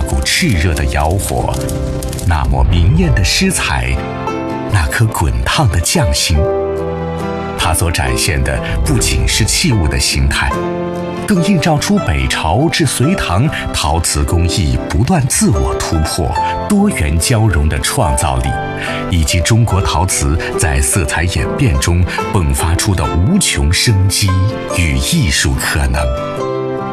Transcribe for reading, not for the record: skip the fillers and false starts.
股炽热的窑火，那抹明艳的诗彩，那颗滚烫的匠心。它所展现的不仅是器物的形态，更映照出北朝至隋唐陶瓷工艺不断自我突破、多元交融的创造力，以及中国陶瓷在色彩演变中迸发出的无穷生机与艺术可能。